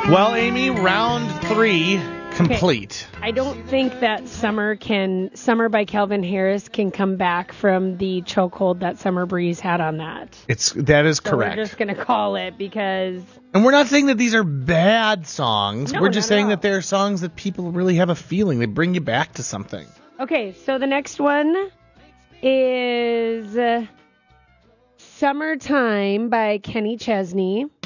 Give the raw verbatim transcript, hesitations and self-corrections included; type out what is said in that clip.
Well, Amy, round three complete. Okay. I don't think that Summer can Summer by Calvin Harris can come back from the chokehold that Summer Breeze had on that. It's that is so correct. We're just gonna call it because. And we're not saying that these are bad songs. No, we're just not at saying all. that they're songs that people really have a feeling. They bring you back to something. Okay, so the next one is uh, Summertime by Kenny Chesney.